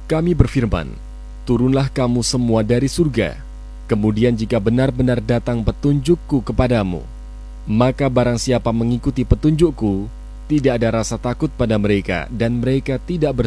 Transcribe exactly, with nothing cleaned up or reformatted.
Kami berfirman, turunlah kamu semua dari surga. Kemudian jika benar-benar datang petunjukku kepadamu, maka barang siapa mengikuti petunjukku, tidak ada rasa takut pada mereka, dan mereka tidak bersekutu